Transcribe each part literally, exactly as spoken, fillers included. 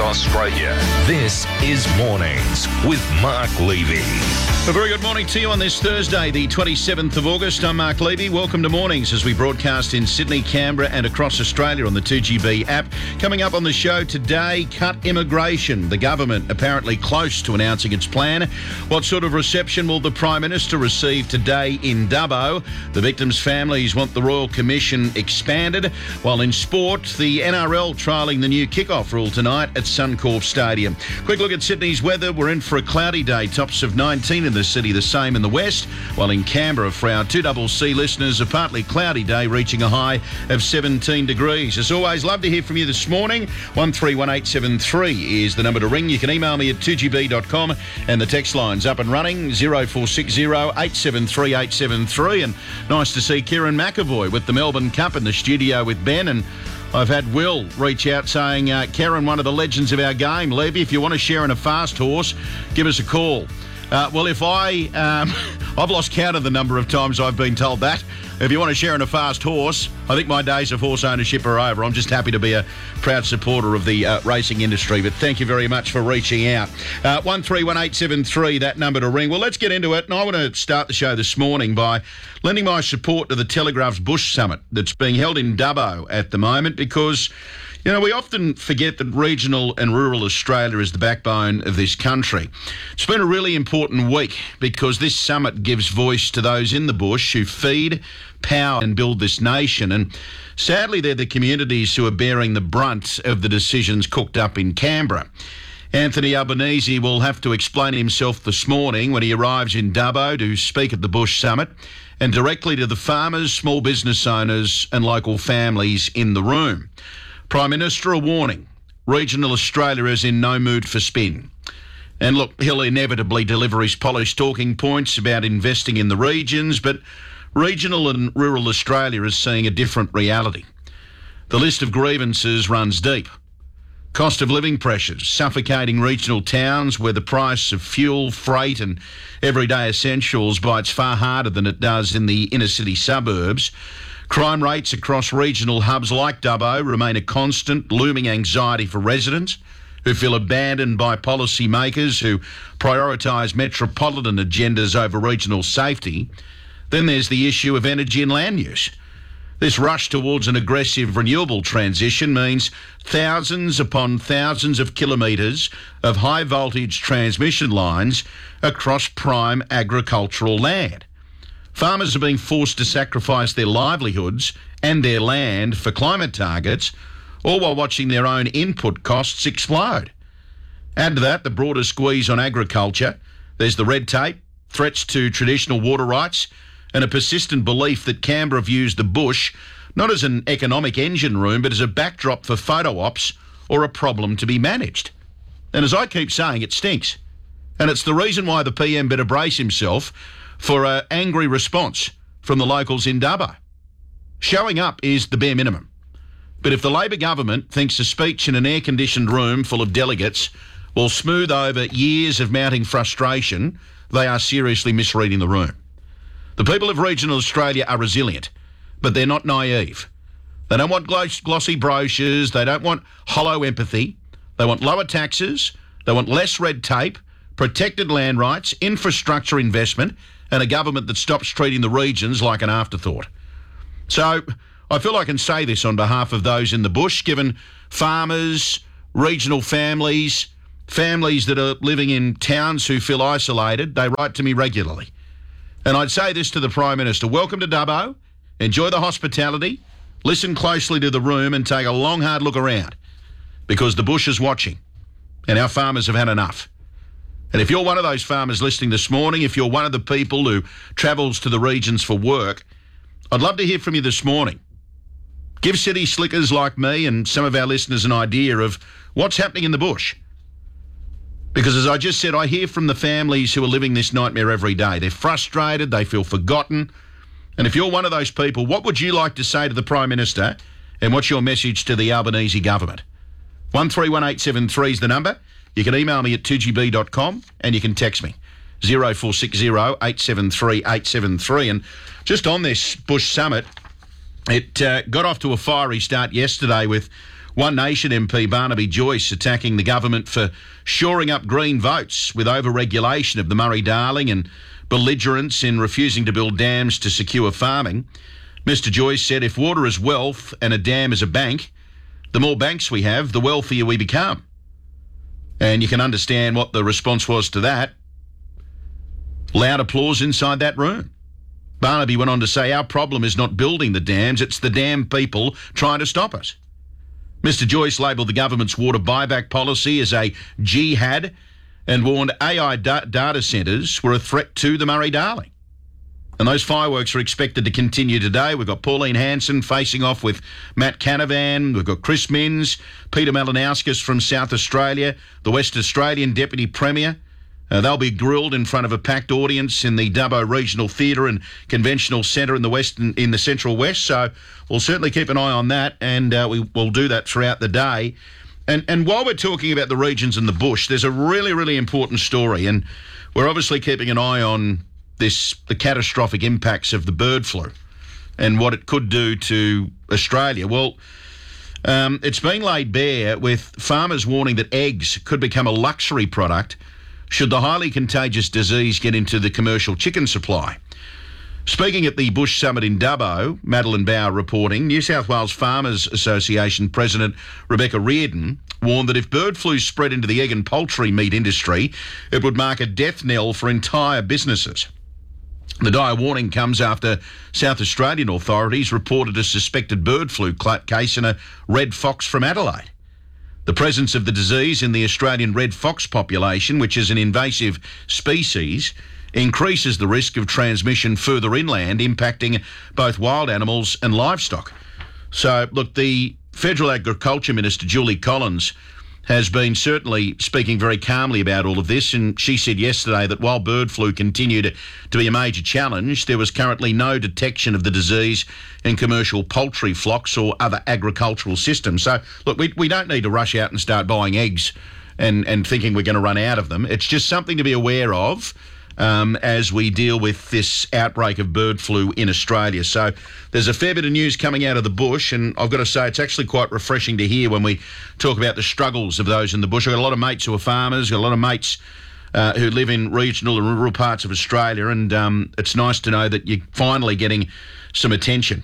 Australia. This is Mornings with Mark Levy. A very good morning to you on this Thursday, the twenty-seventh of August. I'm Mark Levy. Welcome to Mornings as we broadcast in Sydney, Canberra and across Australia on the two G B app. Coming up on the show today, cut immigration. The government apparently close to announcing its plan. What sort of reception will the Prime Minister receive today in Dubbo? The victims' families want the Royal Commission expanded. While in sport, the N R L trialling the new kickoff rule tonight at Suncorp Stadium. Quick look at Sydney's weather. We're in for a cloudy day. Tops of nineteen in the city, the same in the west. While in Canberra, for our two C C listeners, a partly cloudy day reaching a high of seventeen degrees. As always, love to hear from you this morning. one three one eight seven three is the number to ring. You can email me at two g b dot com and the text line's up and running, zero four six zero eight seven three eight seven three. And nice to see Kieran McAvoy with the Melbourne Cup in the studio with Ben. And I've had Will reach out saying, uh, Karen, one of the legends of our game. Levy, if you want to share in a fast horse, give us a call. Uh, well, if I... Um, I've lost count of the number of times I've been told that. If you want to share in a fast horse, I think my days of horse ownership are over. I'm just happy to be a proud supporter of the uh, racing industry. But thank you very much for reaching out. Uh, one three one eight seven three, that number to ring. Well, let's get into it. And I want to start the show this morning by lending my support to the Telegraph's Bush Summit that's being held in Dubbo at the moment because, you know, we often forget that regional and rural Australia is the backbone of this country. It's been a really important week because this summit gives voice to those in the bush who feed, power and build this nation. And sadly, they're the communities who are bearing the brunt of the decisions cooked up in Canberra. Anthony Albanese will have to explain himself this morning when he arrives in Dubbo to speak at the Bush Summit and directly to the farmers, small business owners and local families in the room. Prime Minister, a warning. Regional Australia is in no mood for spin. And look, he'll inevitably deliver his polished talking points about investing in the regions, but regional and rural Australia is seeing a different reality. The list of grievances runs deep. Cost of living pressures suffocating regional towns where the price of fuel, freight and everyday essentials bites far harder than it does in the inner city suburbs. Crime rates across regional hubs like Dubbo remain a constant, looming anxiety for residents who feel abandoned by policymakers who prioritise metropolitan agendas over regional safety. Then there's the issue of energy and land use. This rush towards an aggressive renewable transition means thousands upon thousands of kilometres of high-voltage transmission lines across prime agricultural land. Farmers are being forced to sacrifice their livelihoods and their land for climate targets, all while watching their own input costs explode. Add to that the broader squeeze on agriculture. There's the red tape, threats to traditional water rights, and a persistent belief that Canberra views the bush not as an economic engine room, but as a backdrop for photo ops or a problem to be managed. And as I keep saying, it stinks. And it's the reason why the P M better brace himself for an angry response from the locals in Dubbo. Showing up is the bare minimum. But if the Labor government thinks a speech in an air-conditioned room full of delegates will smooth over years of mounting frustration, they are seriously misreading the room. The people of regional Australia are resilient, but they're not naive. They don't want glossy brochures, they don't want hollow empathy, they want lower taxes, they want less red tape, protected land rights, infrastructure investment, and a government that stops treating the regions like an afterthought. So I feel I can say this on behalf of those in the bush, given farmers, regional families, families that are living in towns who feel isolated, they write to me regularly. And I'd say this to the Prime Minister, welcome to Dubbo, enjoy the hospitality, listen closely to the room and take a long, hard look around because the bush is watching and our farmers have had enough. And if you're one of those farmers listening this morning, if you're one of the people who travels to the regions for work, I'd love to hear from you this morning. Give city slickers like me and some of our listeners an idea of what's happening in the bush. Because as I just said, I hear from the families who are living this nightmare every day. They're frustrated, they feel forgotten. And if you're one of those people, what would you like to say to the Prime Minister and what's your message to the Albanese government? one three one eight seven three is the number. You can email me at two g b dot com and you can text me, zero four six zero eight seven three eight seven three. And just on this Bush Summit, it uh, got off to a fiery start yesterday with One Nation M P Barnaby Joyce attacking the government for shoring up green votes with over-regulation of the Murray-Darling and belligerence in refusing to build dams to secure farming. Mister Joyce said if water is wealth and a dam is a bank, the more banks we have, the wealthier we become. And you can understand what the response was to that. Loud applause inside that room. Barnaby went on to say, our problem is not building the dams, it's the damn people trying to stop us. Mister Joyce labelled the government's water buyback policy as a jihad and warned A I da- data centres were a threat to the Murray-Darling. And those fireworks are expected to continue today. We've got Pauline Hanson facing off with Matt Canavan. We've got Chris Minns, Peter Malinauskas from South Australia, the West Australian Deputy Premier. Uh, they'll be grilled in front of a packed audience in the Dubbo Regional Theatre and Conventional Centre in the West, in the Central West. So we'll certainly keep an eye on that, and uh, we will do that throughout the day. And and while we're talking about the regions and the bush, there's a really, really important story, and we're obviously keeping an eye on this, the catastrophic impacts of the bird flu and what it could do to Australia. Well, um, it's been laid bare with farmers warning that eggs could become a luxury product should the highly contagious disease get into the commercial chicken supply. Speaking at the Bush Summit in Dubbo, Madeline Bauer reporting, New South Wales Farmers Association President Rebecca Reardon warned that if bird flu spread into the egg and poultry meat industry, it would mark a death knell for entire businesses. The dire warning comes after South Australian authorities reported a suspected bird flu case in a red fox from Adelaide. The presence of the disease in the Australian red fox population, which is an invasive species, increases the risk of transmission further inland, impacting both wild animals and livestock. So, look, the Federal Agriculture Minister, Julie Collins, has been certainly speaking very calmly about all of this, and she said yesterday that while bird flu continued to be a major challenge, there was currently no detection of the disease in commercial poultry flocks or other agricultural systems. So, look, we, we don't need to rush out and start buying eggs and, and thinking we're going to run out of them. It's just something to be aware of um, as we deal with this outbreak of bird flu in Australia. So there's a fair bit of news coming out of the bush, and I've got to say it's actually quite refreshing to hear when we talk about the struggles of those in the bush. I've got a lot of mates who are farmers, got a lot of mates uh, who live in regional and rural parts of Australia, and um, it's nice to know that you're finally getting some attention.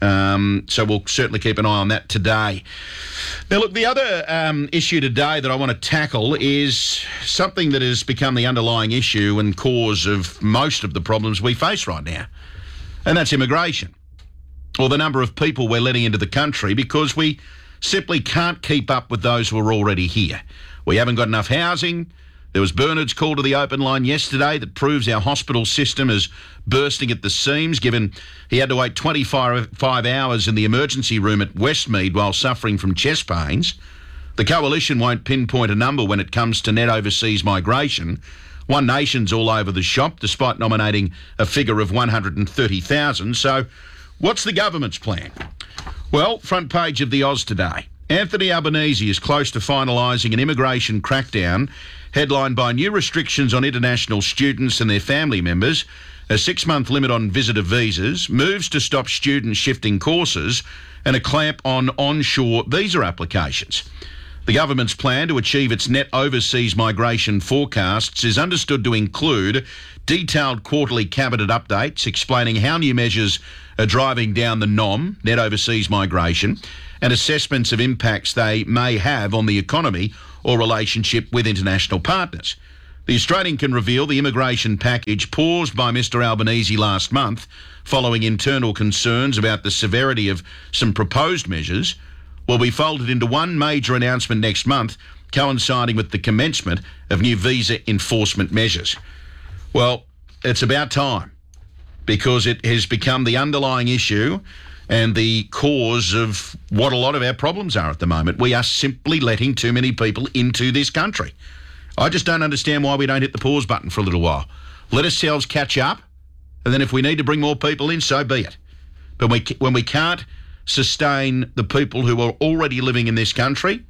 Um, so we'll certainly keep an eye on that today. Now, look, the other um, issue today that I want to tackle is something that has become the underlying issue and cause of most of the problems we face right now, and that's immigration, or the number of people we're letting into the country because we simply can't keep up with those who are already here. We haven't got enough housing. There was Bernard's call to the open line yesterday that proves our hospital system is bursting at the seams, given he had to wait twenty-five hours in the emergency room at Westmead while suffering from chest pains. The Coalition won't pinpoint a number when it comes to net overseas migration. One Nation's all over the shop, despite nominating a figure of one hundred thirty thousand. So what's the government's plan? Well, front page of the Oz today. Anthony Albanese is close to finalising an immigration crackdown headlined by new restrictions on international students and their family members, a six-month limit on visitor visas, moves to stop students shifting courses, and a clamp on onshore visa applications. The government's plan to achieve its net overseas migration forecasts is understood to include detailed quarterly cabinet updates explaining how new measures are driving down the N O M, net overseas migration, and assessments of impacts they may have on the economy or relationship with international partners. The Australian can reveal the immigration package paused by Mister Albanese last month following internal concerns about the severity of some proposed measures will be folded into one major announcement next month, coinciding with the commencement of new visa enforcement measures. Well, it's about time, because it has become the underlying issue and the cause of what a lot of our problems are at the moment. We are simply letting too many people into this country. I just don't understand why we don't hit the pause button for a little while. Let ourselves catch up, and then if we need to bring more people in, so be it. But we, when we can't sustain the people who are already living in this country,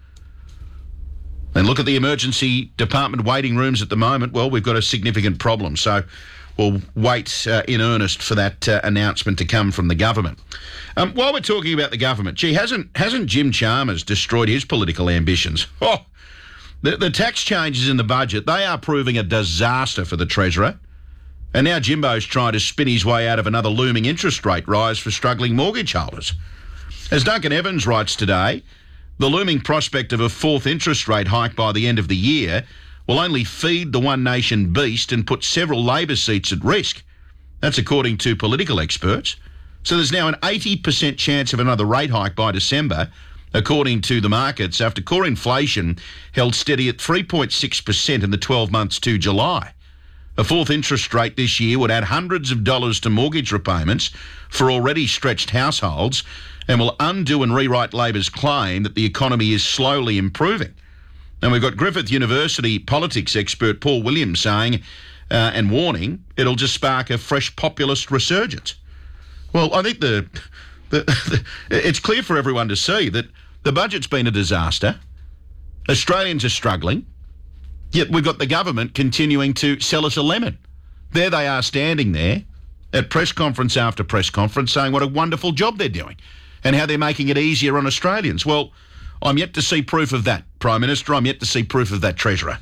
and look at the emergency department waiting rooms at the moment, well, we've got a significant problem. So we'll wait uh, in earnest for that uh, announcement to come from the government. Um, while we're talking about the government, gee, hasn't hasn't Jim Chalmers destroyed his political ambitions? Oh, the, the tax changes in the budget, they are proving a disaster for the Treasurer. And now Jimbo's trying to spin his way out of another looming interest rate rise for struggling mortgage holders. As Duncan Evans writes today, the looming prospect of a fourth interest rate hike by the end of the year will only feed the One Nation beast and put several Labor seats at risk. That's according to political experts. So there's now an eighty percent chance of another rate hike by December, according to the markets, after core inflation held steady at three point six percent in the twelve months to July. A fourth interest rate this year would add hundreds of dollars to mortgage repayments for already stretched households and will undo and rewrite Labor's claim that the economy is slowly improving. And we've got Griffith University politics expert Paul Williams saying uh, and warning it'll just spark a fresh populist resurgence. Well, I think the, the, the it's clear for everyone to see that the budget's been a disaster. Australians are struggling, yet we've got the government continuing to sell us a lemon. There they are standing there at press conference after press conference saying what a wonderful job they're doing and how they're making it easier on Australians. Well, I'm yet to see proof of that, Prime Minister. I'm yet to see proof of that, Treasurer.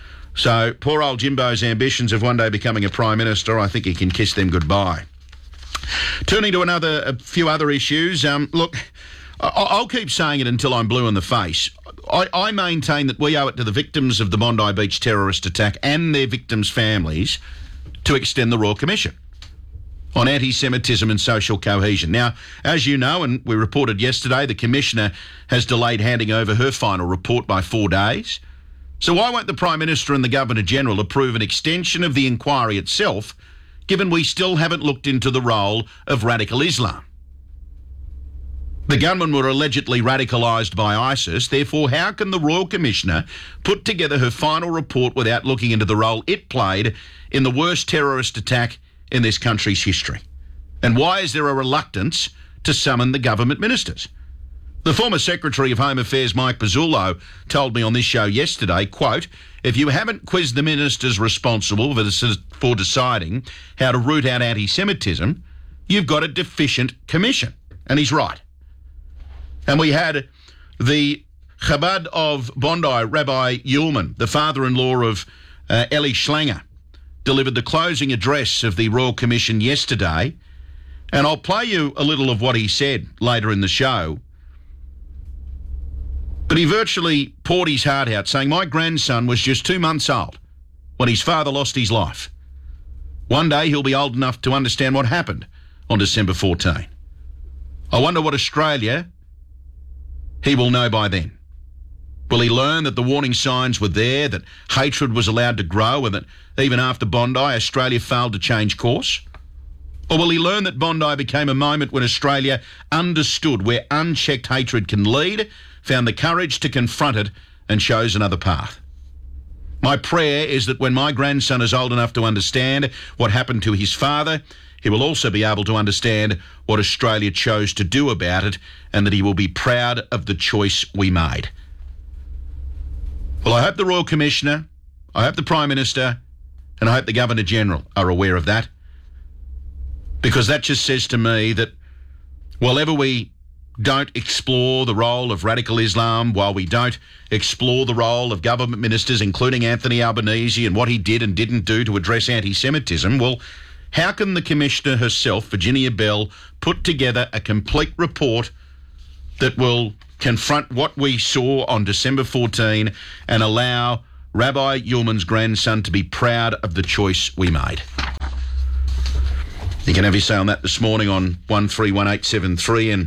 So poor old Jimbo's ambitions of one day becoming a Prime Minister, I think he can kiss them goodbye. Turning to another, a few other issues. Um, look, I'll keep saying it until I'm blue in the face. I, I maintain that we owe it to the victims of the Bondi Beach terrorist attack and their victims' families to extend the Royal Commission on anti-Semitism and social cohesion. Now, as you know, and we reported yesterday, the Commissioner has delayed handing over her final report by four days. So why won't the Prime Minister and the Governor-General approve an extension of the inquiry itself, given we still haven't looked into the role of radical Islam? The gunmen were allegedly radicalised by ISIS, therefore how can the Royal Commissioner put together her final report without looking into the role it played in the worst terrorist attack in this country's history? And why is there a reluctance to summon the government ministers? The former Secretary of Home Affairs, Mike Pizzullo, told me on this show yesterday, quote, if you haven't quizzed the ministers responsible for, this, for deciding how to root out anti-Semitism, you've got a deficient commission. And he's right. And we had the Chabad of Bondi, Rabbi Ullman, the father-in-law of uh, Eli Schlanger, delivered the closing address of the Royal Commission yesterday. And I'll play you a little of what he said later in the show. But he virtually poured his heart out, saying, my grandson was just two months old when his father lost his life. One day he'll be old enough to understand what happened on December fourteenth. I wonder what Australia he will know by then. Will he learn that the warning signs were there, that hatred was allowed to grow, and that even after Bondi, Australia failed to change course? Or will he learn that Bondi became a moment when Australia understood where unchecked hatred can lead, found the courage to confront it, and chose another path? My prayer is that when my grandson is old enough to understand what happened to his father, he will also be able to understand what Australia chose to do about it, and that he will be proud of the choice we made. Well, I hope the Royal Commissioner, I hope the Prime Minister, and I hope the Governor-General are aware of that, because that just says to me that while ever we don't explore the role of radical Islam, while we don't explore the role of government ministers, including Anthony Albanese and what he did and didn't do to address anti-Semitism, well, how can the Commissioner herself, Virginia Bell, put together a complete report that will confront what we saw on December fourteenth and allow Rabbi Ullman's grandson to be proud of the choice we made? You can have your say on that this morning on one three one eight seven three, and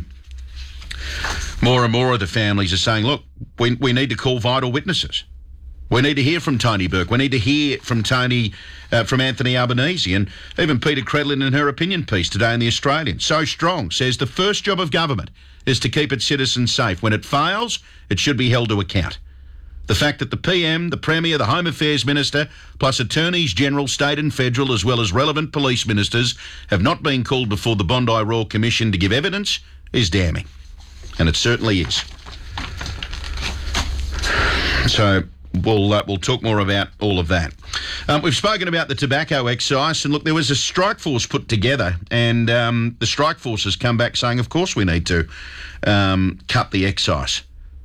more and more of the families are saying, look, we, we need to call vital witnesses. We need to hear from Tony Burke. We need to hear from Tony, uh, from Anthony Albanese, and even Peter Credlin in her opinion piece today in The Australian. So Strong says the first job of government is to keep its citizens safe. When it fails, it should be held to account. The fact that the P M, the Premier, the Home Affairs Minister, plus Attorneys General, State and Federal, as well as relevant police ministers, have not been called before the Bondi Royal Commission to give evidence is damning. And it certainly is. So we'll uh, we'll talk more about all of that. Um, we've spoken about the tobacco excise, and look, there was a strike force put together, and um, the strike force has come back saying, of course, we need to um, cut the excise.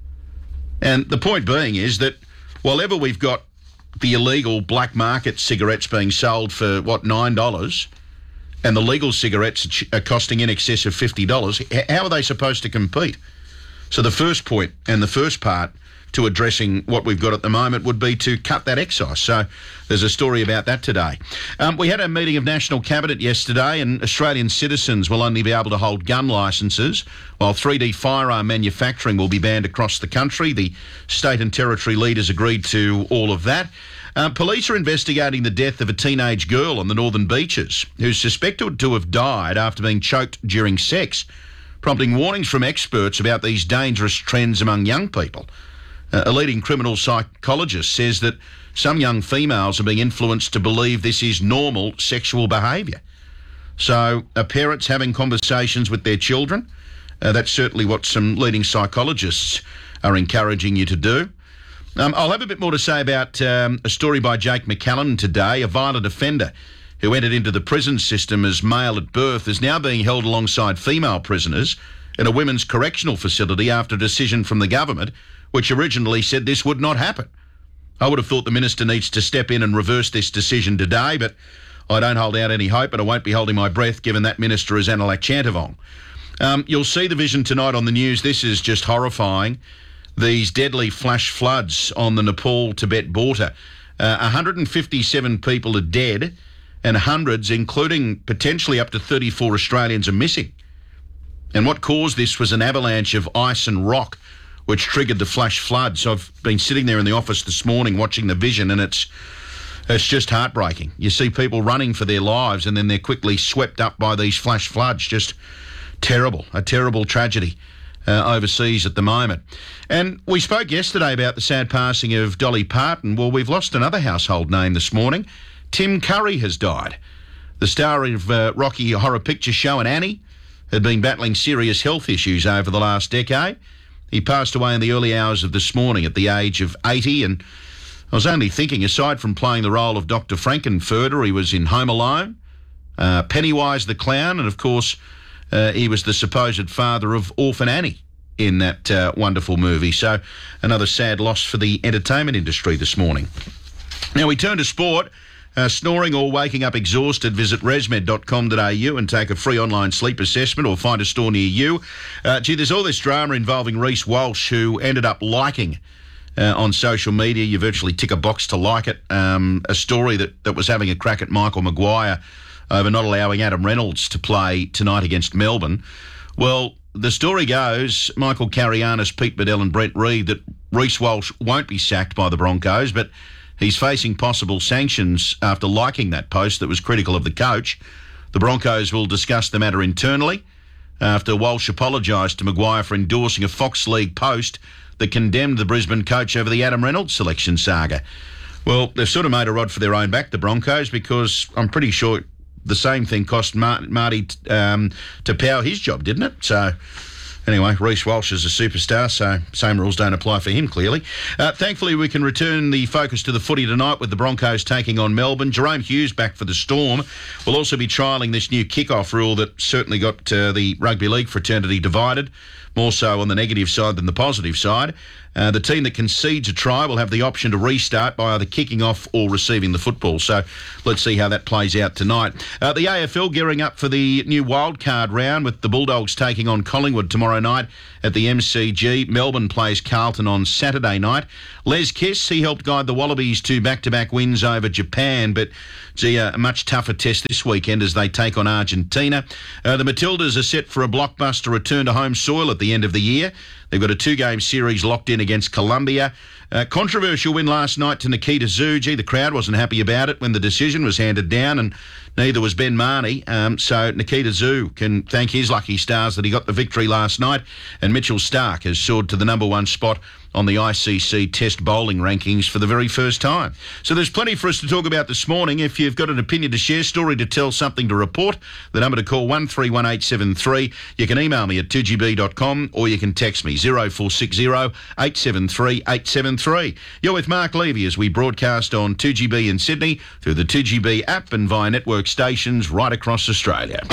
And the point being is that while ever we've got the illegal black market cigarettes being sold for what nine dollars, and the legal cigarettes are costing in excess of fifty dollars, how are they supposed to compete? So the first point and the first part to addressing what we've got at the moment would be to cut that excise. So there's a story about that today. Um, we had a meeting of National Cabinet yesterday, and Australian citizens will only be able to hold gun licences, while three D firearm manufacturing will be banned across the country. The state and territory leaders agreed to all of that. Uh, police are investigating the death of a teenage girl on the Northern Beaches who's suspected to have died after being choked during sex, prompting warnings from experts about these dangerous trends among young people. Uh, a leading criminal psychologist says that some young females are being influenced to believe this is normal sexual behaviour. So are parents having conversations with their children? Uh, that's certainly what some leading psychologists are encouraging you to do. Um, I'll have a bit more to say about um, a story by Jake McCallum today. A violent offender who entered into the prison system as male at birth is now being held alongside female prisoners in a women's correctional facility after a decision from the government which originally said this would not happen. I would have thought the minister needs to step in and reverse this decision today, but I don't hold out any hope, and I won't be holding my breath given that minister is Anilak Chantavong. Um, you'll see the vision tonight on the news. This is just horrifying. These deadly flash floods on the Nepal-Tibet border. Uh, one hundred fifty-seven people are dead, and hundreds, including potentially up to thirty-four Australians, are missing. And what caused this was an avalanche of ice and rock which triggered the flash flood. So I've been sitting there in the office this morning watching the vision, and it's it's just heartbreaking. You see people running for their lives, and then they're quickly swept up by these flash floods. Just terrible, a terrible tragedy uh, overseas at the moment. And we spoke yesterday about the sad passing of Dolly Parton. Well, we've lost another household name this morning. Tim Curry has died. The star of uh, Rocky Horror Picture Show and Annie had been battling serious health issues over the last decade. He passed away in the early hours of this morning at the age of eighty, and I was only thinking, aside from playing the role of Doctor Frankenfurter, he was in Home Alone, uh, Pennywise the Clown, and of course uh, he was the supposed father of Orphan Annie in that uh, wonderful movie. So another sad loss for the entertainment industry this morning. Now we turn to sport. Uh, snoring or waking up exhausted, visit resmed dot com dot a u and take a free online sleep assessment, or find a store near you. Uh, gee, there's all this drama involving Reece Walsh, who ended up liking uh, on social media, you virtually tick a box to like it, um, a story that, that was having a crack at Michael Maguire over not allowing Adam Reynolds to play tonight against Melbourne. Well, the story goes, Michael Carianis, Pete Bedell and Brent Reid, that Reece Walsh won't be sacked by the Broncos, but he's facing possible sanctions after liking that post that was critical of the coach. The Broncos will discuss the matter internally after Walsh apologised to Maguire for endorsing a Fox League post that condemned the Brisbane coach over the Adam Reynolds selection saga. Well, they've sort of made a rod for their own back, the Broncos, because I'm pretty sure the same thing cost Marty um, to power his job, didn't it? So anyway, Reece Walsh is a superstar, so same rules don't apply for him, clearly. Uh, thankfully, we can return the focus to the footy tonight with the Broncos taking on Melbourne. Jerome Hughes back for the Storm. We'll also be trialling this new kick-off rule that certainly got uh, the rugby league fraternity divided, more so on the negative side than the positive side. Uh, the team that concedes a try will have the option to restart by either kicking off or receiving the football. So let's see how that plays out tonight. Uh, the A F L gearing up for the new wildcard round, with the Bulldogs taking on Collingwood tomorrow night at the M C G. Melbourne plays Carlton on Saturday night. Les Kiss, he helped guide the Wallabies to back-to-back wins over Japan, but gee, a much tougher test this weekend as they take on Argentina. Uh, the Matildas are set for a blockbuster return to home soil at the end of the year. They've got a two-game series locked in against Colombia. Uh, controversial win last night to Nikita Zuji. The crowd wasn't happy about it when the decision was handed down, and neither was Ben Marnie. Um, so Nikita Zu can thank his lucky stars that he got the victory last night, and Mitchell Starc has soared to the number one spot on the I C C Test bowling rankings for the very first time. So there's plenty for us to talk about this morning. If you've got an opinion to share, story to tell, something to report, the number to call one three one eight seven three. You can email me at two g b dot com or you can text me zero four six zero eight seven three eight seven three. You're with Mark Levy as we broadcast on two G B in Sydney through the two G B app and via network stations right across Australia.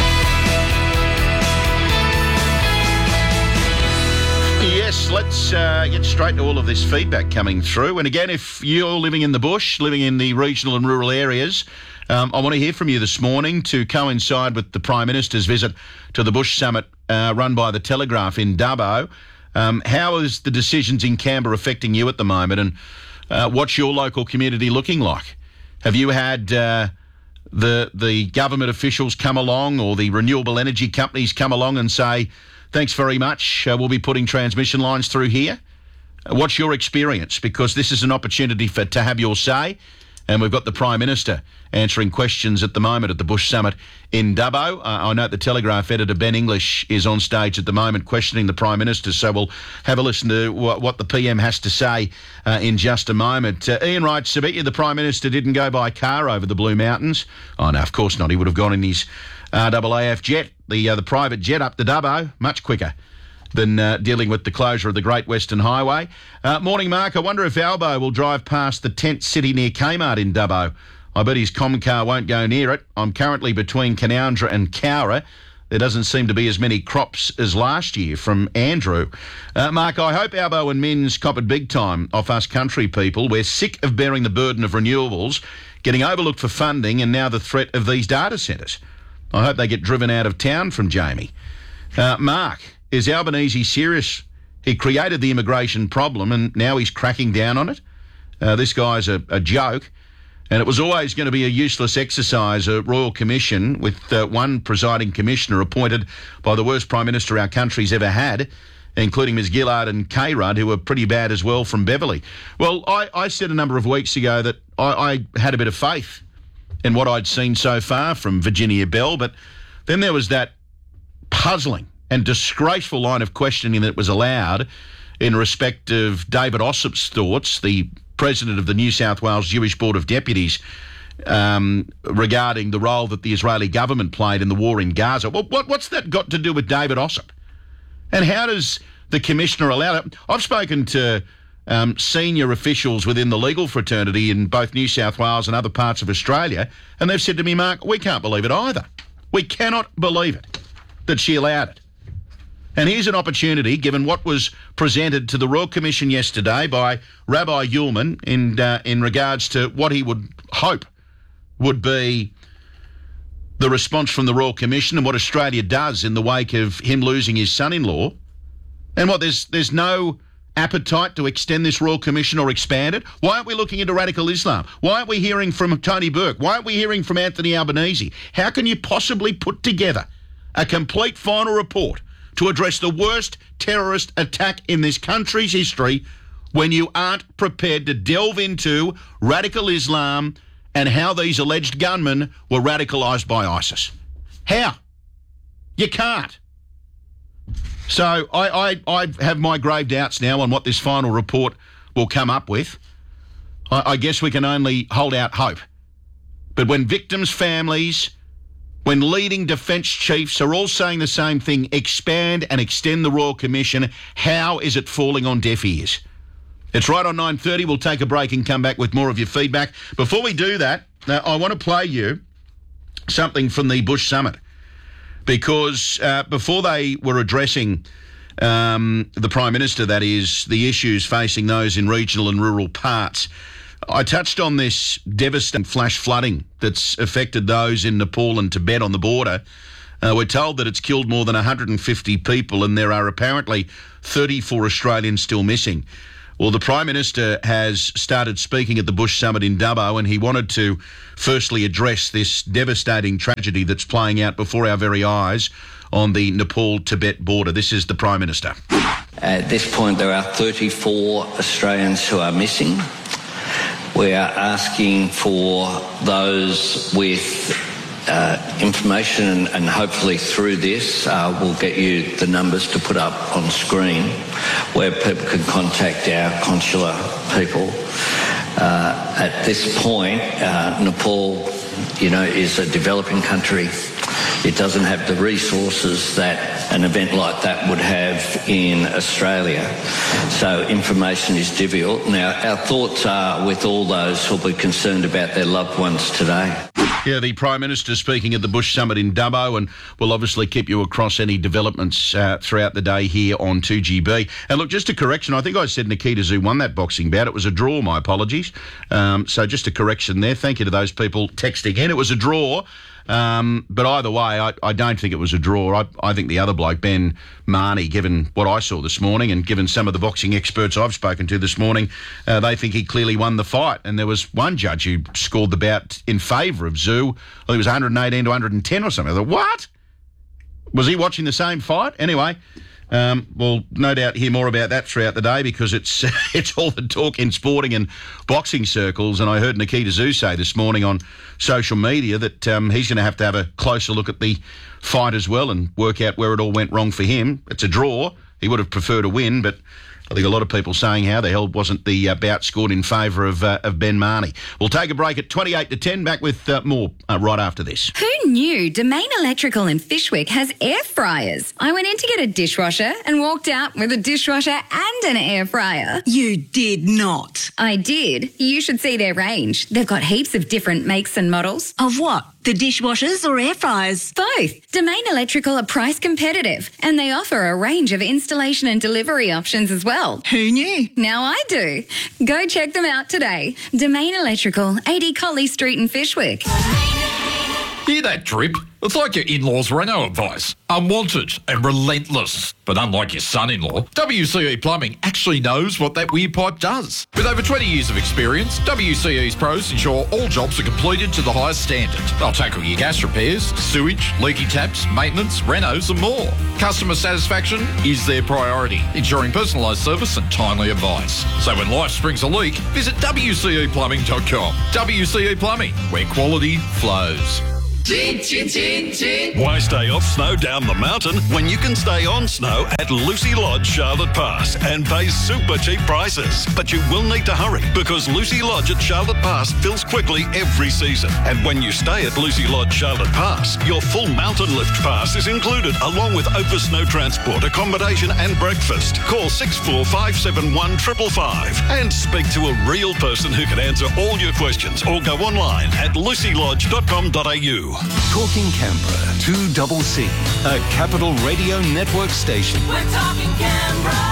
Yes, let's uh, get straight to all of this feedback coming through. And again, if you're living in the bush, living in the regional and rural areas, um, I want to hear from you this morning to coincide with the Prime Minister's visit to the Bush Summit uh, run by the Telegraph in Dubbo. Um, how is the decisions in Canberra affecting you at the moment, and uh, what's your local community looking like? Have you had uh, the the government officials come along or the renewable energy companies come along and say, thanks very much, uh, we'll be putting transmission lines through here? Uh, what's your experience? Because this is an opportunity for to have your say, and we've got the Prime Minister answering questions at the moment at the Bush Summit in Dubbo. Uh, I know the Telegraph editor Ben English is on stage at the moment questioning the Prime Minister, so we'll have a listen to what, what the P M has to say uh, in just a moment. Uh, Ian writes, I bet you the Prime Minister didn't go by car over the Blue Mountains. Oh, no, of course not. He would have gone in his R A A F jet, the uh, the private jet up to Dubbo, much quicker than uh, dealing with the closure of the Great Western Highway. Uh, morning, Mark. I wonder if Albo will drive past the tent city near Kmart in Dubbo. I bet his Comcar won't go near it. I'm currently between Canowindra and Cowra. There doesn't seem to be as many crops as last year, from Andrew. Uh, Mark, I hope Albo and Minns coppered big time off us country people. We're sick of bearing the burden of renewables, getting overlooked for funding, and now the threat of these data centres. I hope they get driven out of town from Jamie. Uh, Mark, is Albanese serious? He created the immigration problem and now he's cracking down on it. Uh, this guy's a, a joke. And it was always going to be a useless exercise, a royal commission with uh, one presiding commissioner appointed by the worst Prime Minister our country's ever had, including Ms Gillard and K. Rudd, who were pretty bad as well from Beverley. Well, I, I said a number of weeks ago that I, I had a bit of faith in what I'd seen so far from Virginia Bell, but then there was that puzzling and disgraceful line of questioning that was allowed in respect of David Ossip's thoughts, the president of the New South Wales Jewish Board of Deputies, um, regarding the role that the Israeli government played in the war in Gaza. Well, what, what's that got to do with David Ossip? And how does the commissioner allow it? I've spoken to Um, senior officials within the legal fraternity in both New South Wales and other parts of Australia, and they've said to me, Mark, we can't believe it either. We cannot believe it that she allowed it. And here's an opportunity, given what was presented to the Royal Commission yesterday by Rabbi Ullman in, uh, in regards to what he would hope would be the response from the Royal Commission and what Australia does in the wake of him losing his son-in-law. And what, there's there's no appetite to extend this Royal Commission or expand it? Why aren't we looking into radical Islam? Why aren't we hearing from Tony Burke? Why aren't we hearing from Anthony Albanese? How can you possibly put together a complete final report to address the worst terrorist attack in this country's history when you aren't prepared to delve into radical Islam and how these alleged gunmen were radicalised by ISIS? How? You can't. So I, I, I have my grave doubts now on what this final report will come up with. I, I guess we can only hold out hope. But when victims' families, when leading defence chiefs are all saying the same thing, expand and extend the Royal Commission, how is it falling on deaf ears? It's right on nine thirty. We'll take a break and come back with more of your feedback. Before we do that, now, I want to play you something from the Bush Summit. Because uh, before they were addressing um, the Prime Minister, that is, the issues facing those in regional and rural parts, I touched on this devastating flash flooding that's affected those in Nepal and Tibet on the border. Uh, we're told that it's killed more than one hundred fifty people and there are apparently thirty-four Australians still missing. Well, the Prime Minister has started speaking at the Bush Summit in Dubbo, and he wanted to firstly address this devastating tragedy that's playing out before our very eyes on the Nepal-Tibet border. This is the Prime Minister. At this point, there are thirty-four Australians who are missing. We are asking for those with uh, information, and, and hopefully through this uh, we'll get you the numbers to put up on screen where people can contact our consular people. Uh, at this point, uh, Nepal, you know, is a developing country. It doesn't have the resources that an event like that would have in Australia. So information is difficult. Now, our thoughts are with all those who'll be concerned about their loved ones today. Yeah, the Prime Minister speaking at the Bush Summit in Dubbo, and we'll obviously keep you across any developments uh, throughout the day here on two G B. And look, just a correction, I think I said Nikita Zoo won that boxing bout. It was a draw, my apologies. Um, so just a correction there. Thank you to those people texting in. It was a draw. Um, but either way, I, I don't think it was a draw. I, I think the other bloke, Ben Marnie, given what I saw this morning and given some of the boxing experts I've spoken to this morning, uh, they think he clearly won the fight. And there was one judge who scored the bout in favour of Zoo. I think it was one eighteen to one ten or something. I thought, what? Was he watching the same fight? Anyway, um, we'll no doubt hear more about that throughout the day because it's it's all the talk in sporting and boxing circles. And I heard Nikita Zoo say this morning on social media that um, he's going to have to have a closer look at the fight as well and work out where it all went wrong for him. It's a draw. He would have preferred a win, but I think a lot of people saying how the hell wasn't the uh, bout scored in favour of uh, of Ben Marnie. We'll take a break at twenty-eight to ten. Back with uh, more uh, right after this. Who knew Domain Electrical in Fyshwick has air fryers? I went in to get a dishwasher and walked out with a dishwasher and an air fryer. You did not. I did. You should see their range. They've got heaps of different makes and models. Of what? The dishwashers or air fryers? Both. Domain Electrical are price competitive and they offer a range of installation and delivery options as well. Who knew? Now I do. Go check them out today. Domain Electrical, eighty Colley Street in Fyshwick. Hear that drip? It's like your in-laws' Renault advice. Unwanted and relentless. But unlike your son-in-law, W C E Plumbing actually knows what that weird pipe does. With over twenty years of experience, W C E's pros ensure all jobs are completed to the highest standard. They'll tackle your gas repairs, sewage, leaky taps, maintenance, renos and more. Customer satisfaction is their priority, ensuring personalised service and timely advice. So when life springs a leak, visit W C E plumbing dot com. W C E Plumbing, where quality flows. Chin, chin, chin, chin. Why stay off snow down the mountain when you can stay on snow at Lucy Lodge, Charlotte Pass and pay super cheap prices? But you will need to hurry because Lucy Lodge at Charlotte Pass fills quickly every season. And when you stay at Lucy Lodge, Charlotte Pass, your full mountain lift pass is included along with over snow transport, accommodation and breakfast. Call six four five seven one five five five and speak to a real person who can answer all your questions or go online at lucy lodge dot com dot a u. Talking Canberra, two double C, a Capital Radio Network station. We're talking Canberra.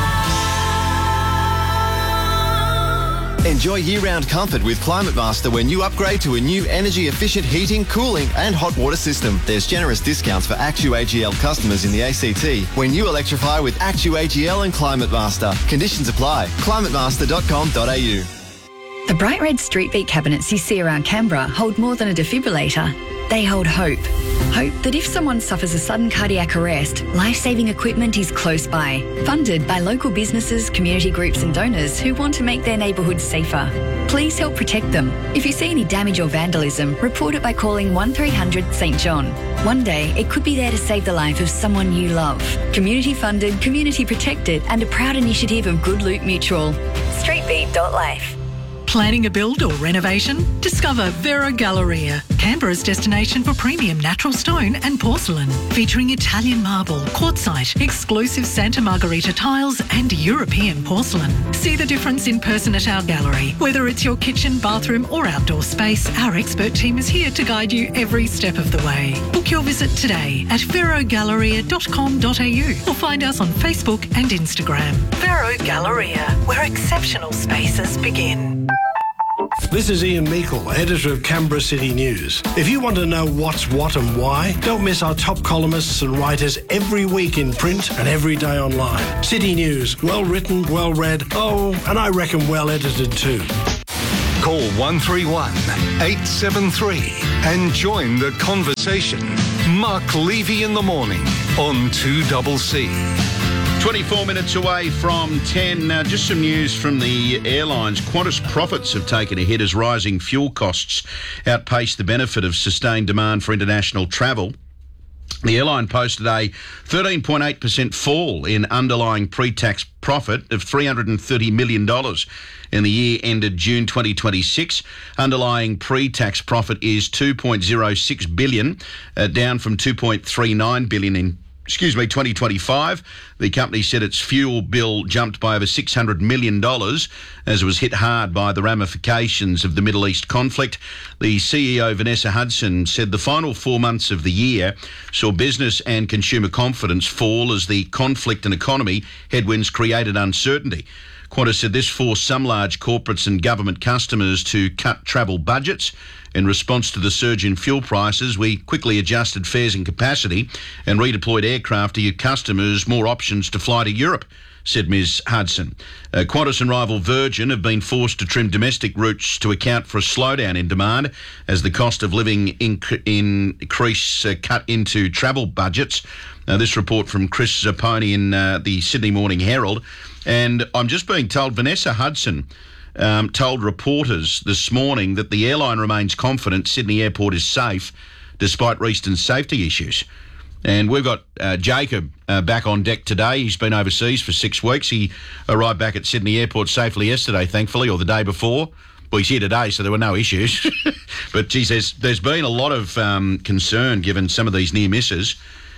Enjoy year-round comfort with Climate Master when you upgrade to a new energy-efficient heating, cooling and hot water system. There's generous discounts for AccuAGL customers in the A C T when you electrify with AccuAGL and Climate Master. Conditions apply. climate master dot com dot a u. The bright red street beat cabinets you see around Canberra hold more than a defibrillator. They hold hope. Hope that if someone suffers a sudden cardiac arrest, life-saving equipment is close by. Funded by local businesses, community groups and donors who want to make their neighbourhoods safer. Please help protect them. If you see any damage or vandalism, report it by calling one three hundred St John. One day, it could be there to save the life of someone you love. Community funded, community protected and a proud initiative of Good Loot Mutual. streetbeat dot life. Planning a build or renovation? Discover Vero Galleria, Canberra's destination for premium natural stone and porcelain, featuring Italian marble, quartzite, exclusive Santa Margherita tiles and European porcelain. See the difference in person at our gallery. Whether it's your kitchen, bathroom or outdoor space, our expert team is here to guide you every step of the way. Book your visit today at vero galleria dot com dot a u or find us on Facebook and Instagram. Vero Galleria, where exceptional spaces begin. This is Ian Meikle, editor of Canberra City News. If you want to know what's what and why, don't miss our top columnists and writers every week in print and every day online. City News, well written, well read, oh, and I reckon well edited too. Call one three one, eight seven three and join the conversation. Mark Levy in the morning on two double C. twenty-four minutes away from ten. Now, just some news from the airlines. Qantas profits have taken a hit as rising fuel costs outpace the benefit of sustained demand for international travel. The airline posted a thirteen point eight percent fall in underlying pre-tax profit of three hundred thirty million dollars in the year ended June twenty twenty-six. Underlying pre-tax profit is two point oh six billion dollars, uh, down from two point three nine billion dollars in Excuse me, twenty twenty-five. The company said its fuel bill jumped by over six hundred million dollars as it was hit hard by the ramifications of the Middle East conflict. The C E O, Vanessa Hudson, said the final four months of the year saw business and consumer confidence fall as the conflict and economy headwinds created uncertainty. Qantas said this forced some large corporates and government customers to cut travel budgets. In response to the surge in fuel prices, we quickly adjusted fares and capacity and redeployed aircraft to give customers more options to fly to Europe, said Miz Hudson. Uh, Qantas and rival Virgin have been forced to trim domestic routes to account for a slowdown in demand as the cost of living inc- increase uh, cut into travel budgets. Now, this report from Chris Zapponi in uh, the Sydney Morning Herald. And I'm just being told Vanessa Hudson Um, told reporters this morning that the airline remains confident Sydney Airport is safe despite recent safety issues. And we've got uh, Jacob uh, back on deck today. He's been overseas for six weeks. He arrived back at Sydney Airport safely yesterday, thankfully, or the day before. Well, he's here today, so there were no issues. But, geez, there's, there's been a lot of um, concern given some of these near misses.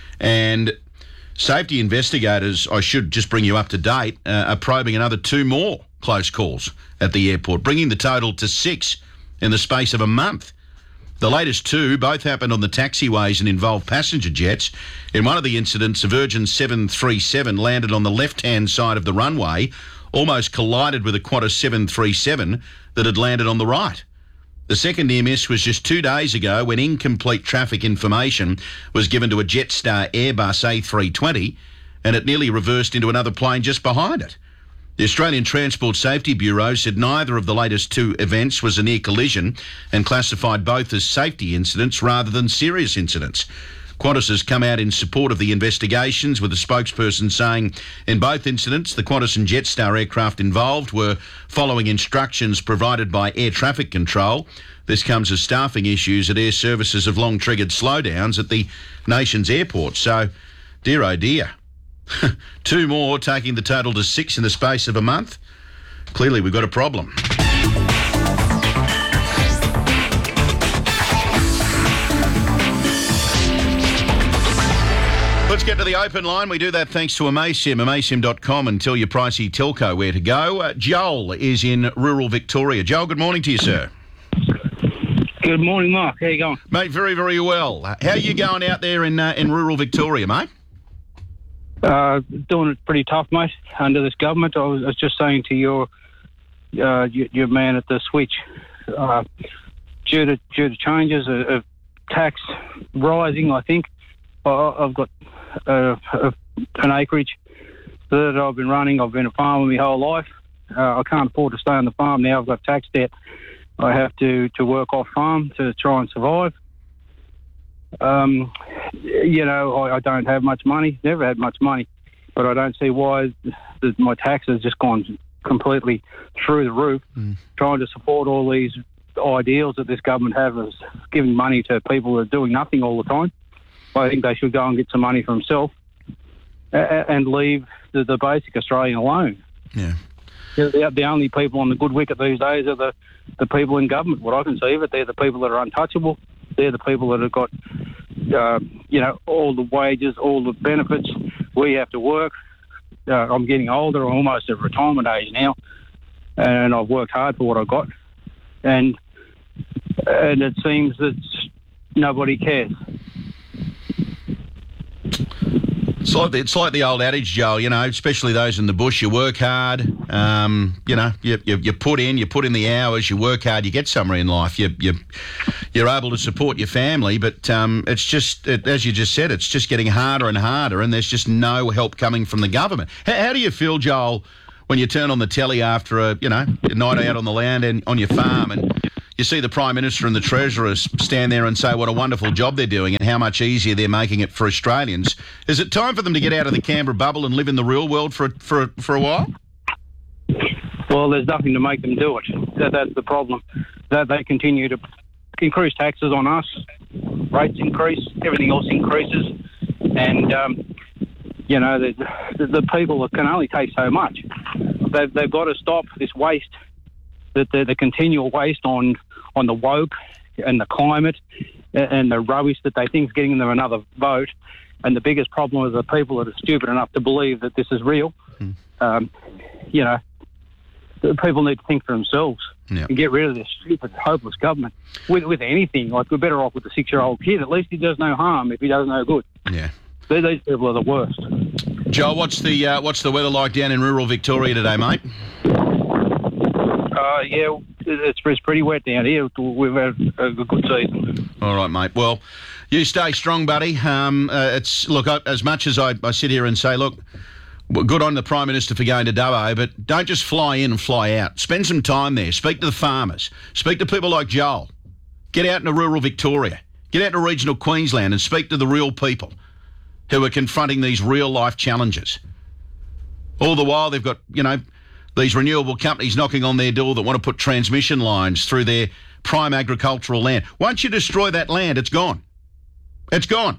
And safety investigators, I should just bring you up to date, uh, are probing another two more close calls at the airport, bringing the total to six in the space of a month. The latest two both happened on the taxiways and involved passenger jets. In one of the incidents, a Virgin seven thirty-seven landed on the left-hand side of the runway, almost collided with a Qantas seven thirty-seven that had landed on the right. The second near miss was just two days ago when incomplete traffic information was given to a Jetstar Airbus A three twenty and it nearly reversed into another plane just behind it. The Australian Transport Safety Bureau said neither of the latest two events was a near collision and classified both as safety incidents rather than serious incidents. Qantas has come out in support of the investigations, with a spokesperson saying in both incidents the Qantas and Jetstar aircraft involved were following instructions provided by air traffic control. This comes as staffing issues at air services have long triggered slowdowns at the nation's airports. So, dear oh dear. Two more, taking the total to six in the space of a month. Clearly, we've got a problem. Let's get to the open line. We do that thanks to Amaysim, amaysim dot com, and tell your pricey telco where to go. Uh, Joel is in rural Victoria. Joel, good morning to you, sir. Good morning, Mark. How you going? Mate, very, very well. How are you going out there in uh, in rural Victoria, mate? Uh, doing it pretty tough, mate, under this government. I was, I was just saying to your, uh, your your man at the switch, uh, due to due to changes of, of tax rising, I think I, I've got uh, a, an acreage that I've been running. I've been a farmer my whole life. Uh, I can't afford to stay on the farm now. I've got tax debt. I have to, to work off farm to try and survive. Um, you know, I, I don't have much money, never had much money, but I don't see why the, my tax has just gone completely through the roof, mm. trying to support all these ideals that this government have as giving money to people that are doing nothing all the time. I think they should go and get some money for themselves and, and leave the, the basic Australian alone. Yeah. The, the only people on the good wicket these days are the, the people in government, what I can see of it. They're the people that are untouchable. They're the people that have got, uh, you know, all the wages, all the benefits. We have to work. Uh, I'm getting older. I'm almost at retirement age now, and I've worked hard for what I got. And and it seems that nobody cares. It's like, it's like the old adage, Joel, you know, especially those in the bush, you work hard, um, you know, you, you you put in, you put in the hours, you work hard, you get somewhere in life. You, you, you're able to support your family, but um, it's just, it, as you just said, it's just getting harder and harder, and there's just no help coming from the government. How, how do you feel, Joel, when you turn on the telly after a, you know, a night out on the land and on your farm and you see the Prime Minister and the Treasurer stand there and say what a wonderful job they're doing and how much easier they're making it for Australians. Is it time for them to get out of the Canberra bubble and live in the real world for, for, for a while? Well, there's nothing to make them do it. That, that's the problem. That they continue to increase taxes on us, rates increase, everything else increases, and um, you know the, the, the people can only take so much. They've, they've got to stop this waste, the, the, the continual waste on on the woke and the climate and the rubbish that they think is getting them another vote. And the biggest problem is the people that are stupid enough to believe that this is real. Mm. Um, you know, the people need to think for themselves. Yeah. And get rid of this stupid, hopeless government. With with anything, like we're better off with the six-year-old kid. At least he does no harm if he does no good. Yeah, these, these people are the worst. Joel, what's the uh, what's the weather like down in rural Victoria today, mate? Uh, yeah, it's, it's pretty wet down here. We've had a good season. All right, mate. Well, you stay strong, buddy. Um, uh, it's look, I, as much as I, I sit here and say, look, well, good on the Prime Minister for going to Dubbo, but don't just fly in and fly out. Spend some time there. Speak to the farmers. Speak to people like Joel. Get out into rural Victoria. Get out to regional Queensland and speak to the real people who are confronting these real-life challenges. All the while, they've got, you know, these renewable companies knocking on their door that want to put transmission lines through their prime agricultural land. Once you destroy that land, it's gone. It's gone.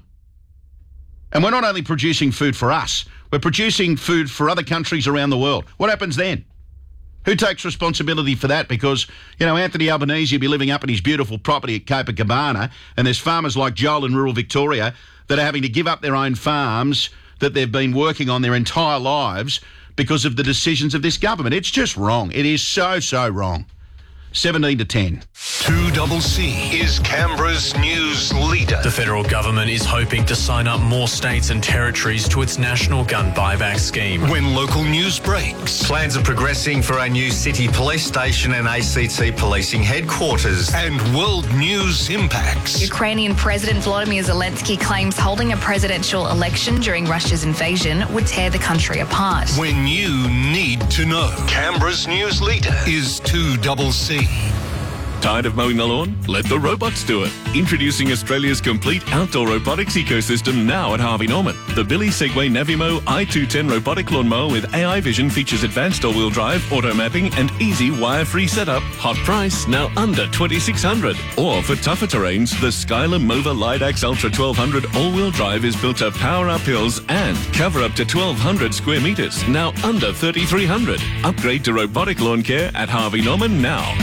And we're not only producing food for us, we're producing food for other countries around the world. What happens then? Who takes responsibility for that? Because, you know, Anthony Albanese will be living up in his beautiful property at Copacabana, and there's farmers like Joel in rural Victoria that are having to give up their own farms that they've been working on their entire lives because of the decisions of this government. It's just wrong. It is so, so wrong. seventeen to ten. two double C is Canberra's news leader. The federal government is hoping to sign up more states and territories to its national gun buyback scheme. When local news breaks. Plans are progressing for a new city police station and A C T policing headquarters. And world news impacts. Ukrainian President Volodymyr Zelensky claims holding a presidential election during Russia's invasion would tear the country apart. When you need to know. Canberra's news leader is two double C. Tired of mowing the lawn? Let the robots do it. Introducing Australia's complete outdoor robotics ecosystem now at Harvey Norman. The Billy Segway Navimo I two ten robotic lawnmower with A I vision features advanced all-wheel drive, auto mapping and easy wire-free setup. Hot price, now under twenty-six hundred dollars. Or for tougher terrains, the Skylar Mova Lidax Ultra twelve hundred all-wheel drive is built to power up hills and cover up to twelve hundred square metres, now under thirty-three hundred dollars. Upgrade to robotic lawn care at Harvey Norman now.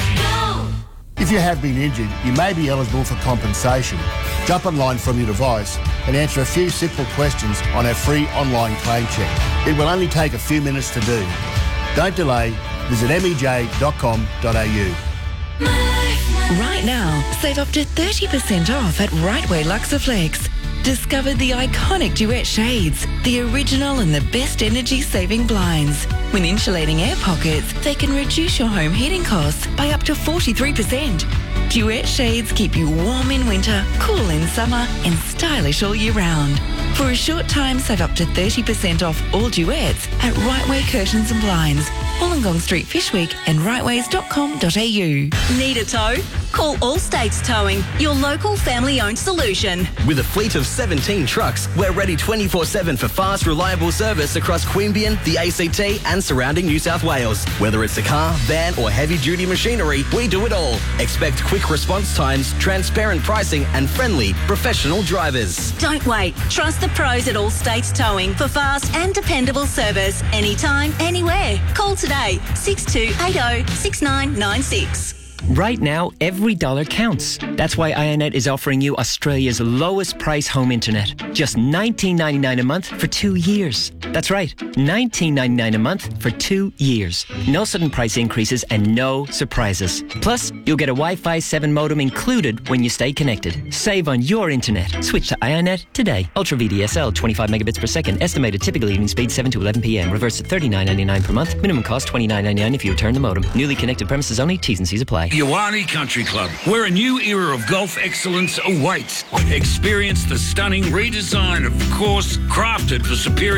If you have been injured, you may be eligible for compensation. Jump online from your device and answer a few simple questions on our free online claim check. It will only take a few minutes to do. Don't delay. Visit m e j dot com dot a u. Right now, save up to thirty percent off at Rightway Luxaflex. Discover the iconic Duet shades, the original and the best energy-saving blinds. With insulating air pockets, they can reduce your home heating costs by up to forty-three percent. Duet shades keep you warm in winter, cool in summer, and stylish all year round. For a short time, save up to thirty percent off all Duets at Rightway Curtains and Blinds, Wollongong Street, Fishwick, and rightways dot com dot a u. Need a tow? Call All States Towing, your local family-owned solution. With a fleet of seventeen trucks, we're ready twenty-four seven for fast, reliable service across Queanbeyan, the A C T and surrounding New South Wales. Whether it's a car, van or heavy-duty machinery, we do it all. Expect quick response times, transparent pricing and friendly, professional drivers. Don't wait. Trust the pros at All States Towing for fast and dependable service anytime, anywhere. Call today, six two eight zero, six nine nine six. Right now, every dollar counts. That's why iiNet is offering you Australia's lowest price home internet. Just nineteen ninety-nine a month for two years. That's right, nineteen ninety-nine a month for two years. No sudden price increases and no surprises. Plus, you'll get a Wi-Fi seven modem included when you stay connected. Save on your internet. Switch to iiNet today. Ultra V D S L, twenty-five megabits per second. Estimated typical evening speed seven to eleven p m. Reverse at thirty-nine ninety-nine per month. Minimum cost twenty-nine ninety-nine if you return the modem. Newly connected premises only. T's and C's apply. Ioane Country Club, where a new era of golf excellence awaits. Experience the stunning redesign of the course crafted for superior play.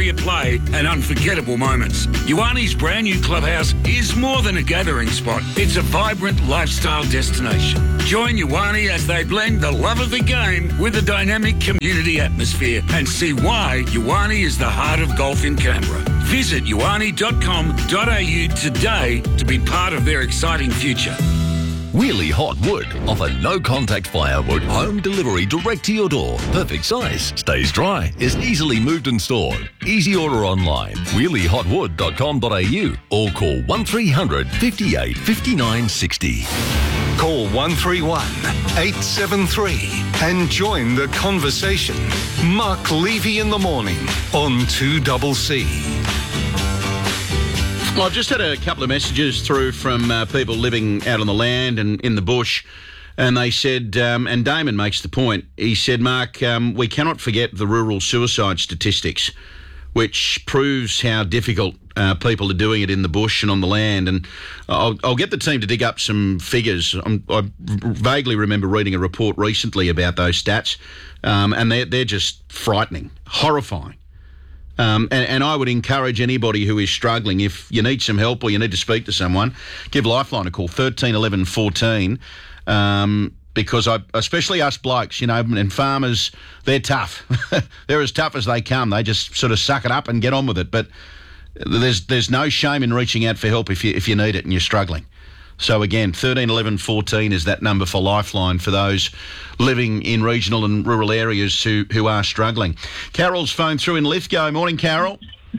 play and unforgettable moments. Ioane's brand new clubhouse is more than a gathering spot. It's a vibrant lifestyle destination. Join Ioane as they blend the love of the game with a dynamic community atmosphere and see why Ioane is the heart of golf in Canberra. Visit ioane dot com dot a u today to be part of their exciting future. Wheelie Hot Wood offer no-contact firewood home delivery direct to your door. Perfect size, stays dry, is easily moved and stored. Easy order online, wheelie hot wood dot com dot a u or call one three hundred, fifty-eight, fifty-nine, sixty. Call one three one, eight seven three and join the conversation. Mark Levy in the morning on two C C. Well, I've just had a couple of messages through from uh, people living out on the land and in the bush, and they said, um, and Damon makes the point, he said, Mark, um, we cannot forget the rural suicide statistics, which proves how difficult uh, people are doing it in the bush and on the land. And I'll, I'll get the team to dig up some figures. I'm, I vaguely remember reading a report recently about those stats, um, and they're, they're just frightening, horrifying. Um, and, and I would encourage anybody who is struggling, if you need some help or you need to speak to someone, give Lifeline a call, thirteen eleven fourteen, um, because I, especially us blokes, you know, and farmers, they're tough. They're as tough as they come. They just sort of suck it up and get on with it. But there's there's no shame in reaching out for help if you if you need it and you're struggling. So again, thirteen eleven fourteen is that number for Lifeline for those living in regional and rural areas who, who are struggling. Carol's phoned through in Lithgow. Morning, Carol.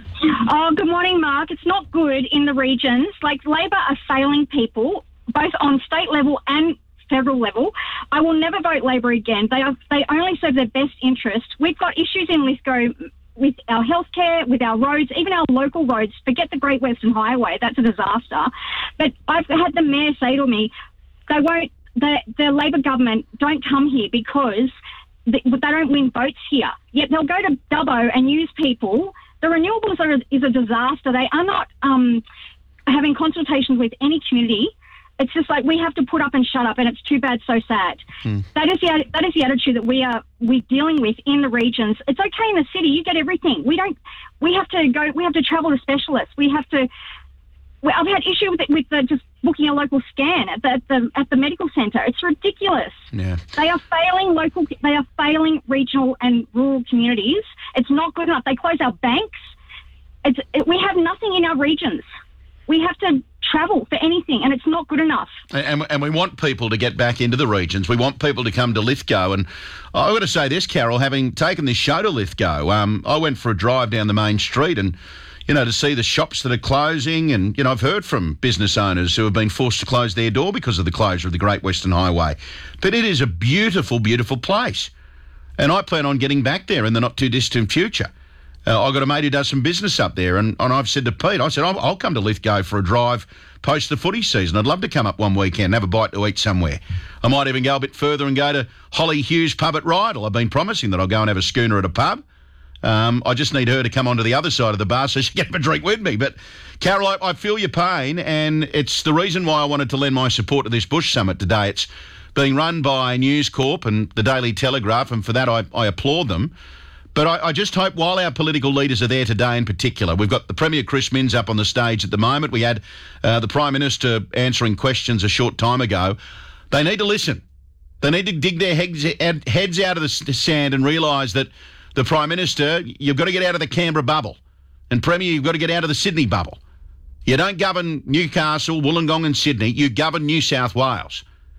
Oh, good morning, Mark. It's not good in the regions. Like, Labor are failing people, both on state level and federal level. I will never vote Labor again. They are, they only serve their best interest. We've got issues in Lithgow with our healthcare, with our roads, even our local roads. Forget the Great Western Highway. That's a disaster. But I've had the mayor say to me, they won't, the, the Labor government don't come here because they, they don't win votes here. Yet they'll go to Dubbo and use people. The renewables are, is a disaster. They are not um, having consultations with any community. It's just like we have to put up and shut up, and it's too bad, so sad. Hmm. That is the that is the attitude that we are we dealing with in the regions. It's okay in the city; you get everything. We don't. We have to go. We have to travel to specialists. We have to. We, I've had issue with it, with the, just booking a local scan at the, at the at the medical centre. It's ridiculous. Yeah. They are failing local. They are failing regional and rural communities. It's not good enough. They close our banks. It's it, we have nothing in our regions. We have to travel for anything, and it's not good enough. And, and we want people to get back into the regions. We want people to come to Lithgow. And I've got to say this, Carol, having taken this show to Lithgow, um, I went for a drive down the main street and, you know, to see the shops that are closing. And, you know, I've heard from business owners who have been forced to close their door because of the closure of the Great Western Highway. But it is a beautiful, beautiful place. And I plan on getting back there in the not-too-distant future. Uh, I've got a mate who does some business up there, and, and I've said to Pete, I said, I'll, I'll come to Lithgow for a drive post the footy season. I'd love to come up one weekend and have a bite to eat somewhere. I might even go a bit further and go to Holly Hughes pub at Rydal. I've been promising that I'll go and have a schooner at a pub. Um, I just need her to come onto the other side of the bar so she can have a drink with me. But, Carol, I, I feel your pain, and it's the reason why I wanted to lend my support to this Bush Summit today. It's being run by News Corp and the Daily Telegraph, and for that I, I applaud them. But I, I just hope while our political leaders are there today in particular, we've got the Premier Chris Minns up on the stage at the moment. We had uh, the Prime Minister answering questions a short time ago. They need to listen. They need to dig their heads, heads out of the sand and realise that the Prime Minister, you've got to get out of the Canberra bubble. And Premier, you've got to get out of the Sydney bubble. You don't govern Newcastle, Wollongong and Sydney. You govern New South Wales.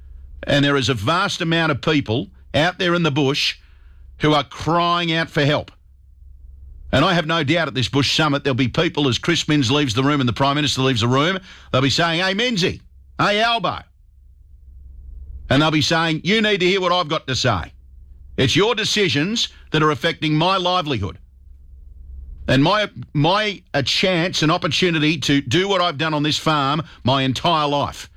And there is a vast amount of people out there in the bush who are crying out for help. And I have no doubt at this Bush Summit there'll be people, as Chris Minns leaves the room and the Prime Minister leaves the room, they'll be saying, hey, Menzie, hey, Albo. And they'll be saying, you need to hear what I've got to say. It's your decisions that are affecting my livelihood. And my my a chance, an opportunity to do what I've done on this farm my entire life.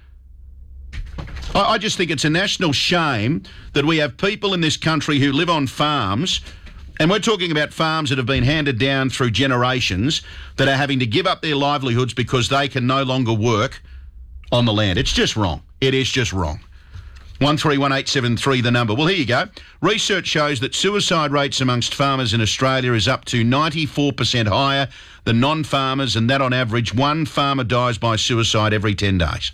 I, I just think it's a national shame that we have people in this country who live on farms, and we're talking about farms that have been handed down through generations, that are having to give up their livelihoods because they can no longer work on the land. It's just wrong. It is just wrong. one three one eight seven three, the number. Well, here you go. Research shows that suicide rates amongst farmers in Australia is up to ninety-four percent higher than non-farmers, and that on average, one farmer dies by suicide every ten days.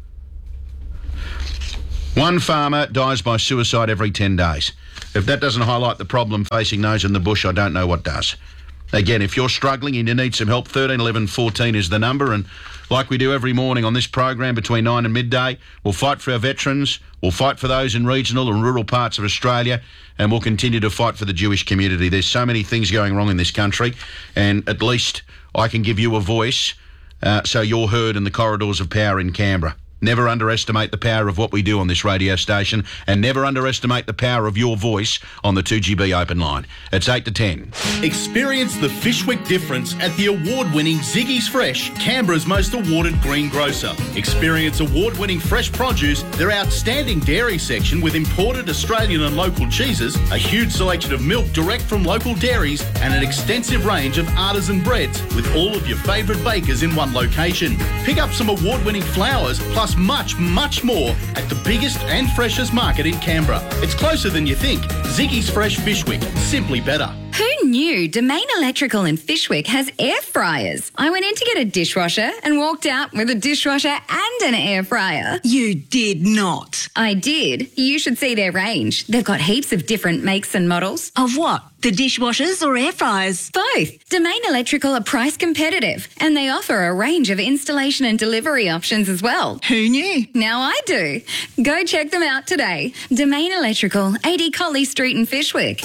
One farmer dies by suicide every ten days. If that doesn't highlight the problem facing those in the bush, I don't know what does. Again, if you're struggling and you need some help, thirteen eleven fourteen is the number. And like we do every morning on this program between nine and midday, we'll fight for our veterans, we'll fight for those in regional and rural parts of Australia, and we'll continue to fight for the Jewish community. There's so many things going wrong in this country, and at least I can give you a voice uh, so you're heard in the corridors of power in Canberra. Never underestimate the power of what we do on this radio station, and never underestimate the power of your voice on the two G B open line. It's eight to ten. Experience the Fishwick difference at the award-winning Ziggy's Fresh, Canberra's most awarded green grocer. Experience award-winning fresh produce, their outstanding dairy section with imported Australian and local cheeses, a huge selection of milk direct from local dairies, and an extensive range of artisan breads with all of your favourite bakers in one location. Pick up some award-winning flowers, plus much, much more at the biggest and freshest market in Canberra. It's closer than you think. Ziggy's Fresh Fishwick. Simply better. Who knew Domain Electrical in Fishwick has air fryers? I went in to get a dishwasher and walked out with a dishwasher and an air fryer. You did not. I did. You should see their range. They've got heaps of different makes and models. Of what? The dishwashers or air fryers? Both. Domain Electrical are price competitive, and they offer a range of installation and delivery options as well. Who knew? Now I do. Go check them out today. Domain Electrical, eighty Colley Street in Fishwick.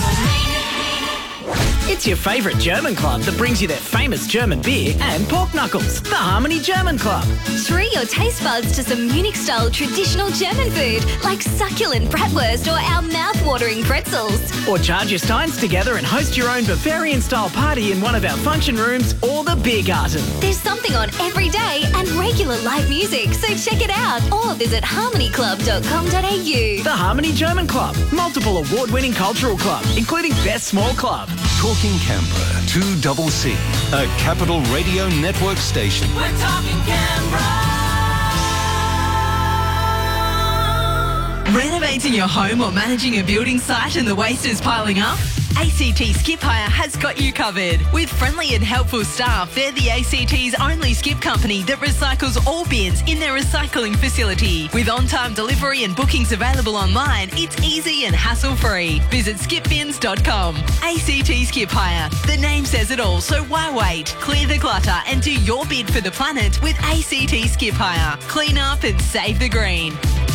It's your favourite German club that brings you their famous German beer and pork knuckles, the Harmony German Club. Treat your taste buds to some Munich-style traditional German food like succulent bratwurst or our mouth-watering pretzels. Or charge your steins together and host your own Bavarian-style party in one of our function rooms or the beer garden. There's something on every day and regular live music, so check it out or visit harmony club dot com dot a u. The Harmony German Club, multiple award-winning cultural club, including Best Small Club. Talking Canberra, two double C, a Capital Radio Network station. We're talking Canberra. Renovating your home or managing a building site and the waste is piling up? A C T Skip Hire has got you covered. With friendly and helpful staff, they're the A C T's only skip company that recycles all bins in their recycling facility. With on-time delivery and bookings available online, it's easy and hassle-free. Visit skip bins dot com. A C T Skip Hire. The name says it all, so why wait? Clear the clutter and do your bid for the planet with A C T Skip Hire. Clean up and save the green.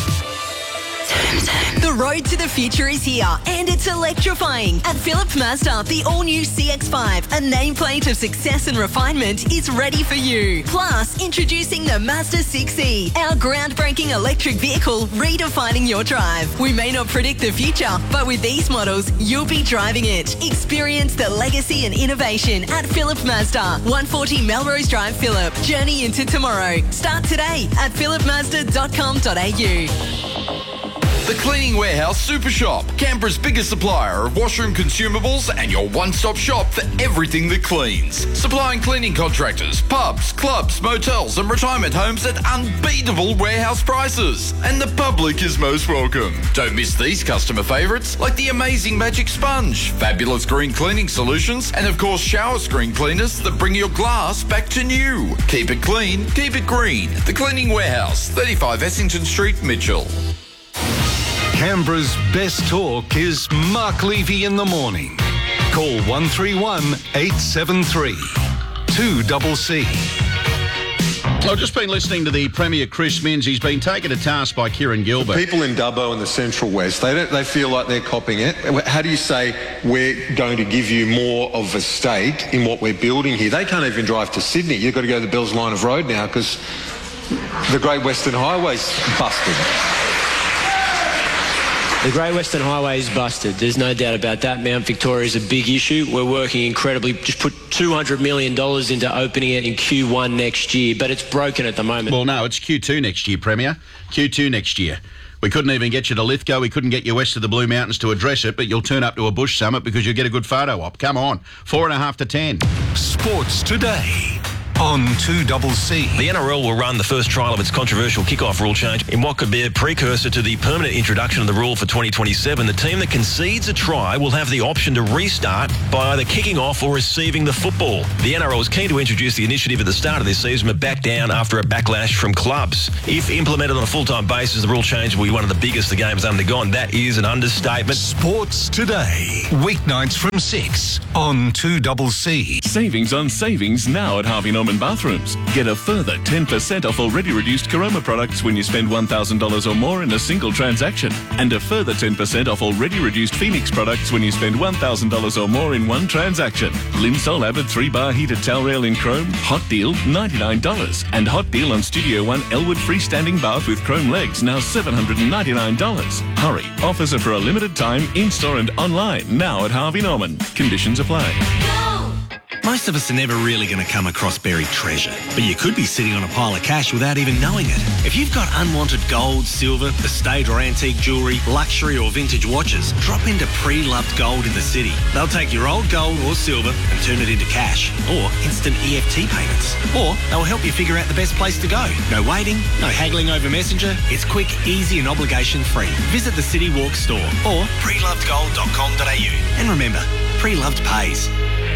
The road to the future is here, and it's electrifying. At Phillip Mazda, the all-new C X five, a nameplate of success and refinement, is ready for you. Plus, introducing the Mazda six E, our groundbreaking electric vehicle redefining your drive. We may not predict the future, but with these models, you'll be driving it. Experience the legacy and innovation at Phillip Mazda, one forty Melrose Drive, Phillip. Journey into tomorrow. Start today at phillip mazda dot com dot a u. The Cleaning Warehouse Super Shop, Canberra's biggest supplier of washroom consumables and your one-stop shop for everything that cleans. Supplying cleaning contractors, pubs, clubs, motels and retirement homes at unbeatable warehouse prices. And the public is most welcome. Don't miss these customer favourites like the amazing Magic Sponge, fabulous green cleaning solutions, and of course shower screen cleaners that bring your glass back to new. Keep it clean, keep it green. The Cleaning Warehouse, thirty-five Essington Street, Mitchell. Canberra's best talk is Mark Levy in the morning. Call one three one eight seven three, two double C. I've just been listening to the Premier Chris Minns. He's been taken to task by Kieran Gilbert. People in Dubbo and the Central West, they don't. They feel like they're copying it. How do you say we're going to give you more of a stake in what we're building here? They can't even drive to Sydney. You've got to go to the Bells Line of Road now because the Great Western Highway's busted. The Great Western Highway is busted. There's no doubt about that. Mount Victoria is a big issue. We're working incredibly. Just put two hundred million dollars into opening it in Q one next year, but it's broken at the moment. Well, no, it's Q two next year, Premier. Q two next year. We couldn't even get you to Lithgow. We couldn't get you west of the Blue Mountains to address it, but you'll turn up to a bush summit because you'll get a good photo op. Come on. Four and a half to ten. Sports Today. on two C. The N R L will run the first trial of its controversial kick-off rule change in what could be a precursor to the permanent introduction of the rule for twenty twenty-seven. The team that concedes a try will have the option to restart by either kicking off or receiving the football. The N R L was keen to introduce the initiative at the start of this season, but backed down after a backlash from clubs. If implemented on a full-time basis, the rule change will be one of the biggest the game has undergone. That is an understatement. Sports Today, weeknights from six on two C. Savings on savings now at Harvey Norman Bathrooms. Get a further ten percent off already reduced Caroma products when you spend one thousand dollars or more in a single transaction. And a further ten percent off already reduced Phoenix products when you spend one thousand dollars or more in one transaction. Limsol Avid three bar heated towel rail in chrome, hot deal ninety-nine dollars. And hot deal on Studio One Elwood freestanding bath with chrome legs, now seven hundred ninety-nine dollars. Hurry, offers are for a limited time, in-store and online, now at Harvey Norman. Conditions apply. Most of us are never really going to come across buried treasure, but you could be sitting on a pile of cash without even knowing it. If you've got unwanted gold, silver, estate or antique jewellery, luxury or vintage watches, drop into Pre-Loved Gold in the city. They'll take your old gold or silver and turn it into cash, or instant E F T payments. Or they'll help you figure out the best place to go. No waiting, no haggling over Messenger. It's quick, easy and obligation-free. Visit the City Walk store or pre loved gold dot com dot a u. And remember, Pre-Loved pays.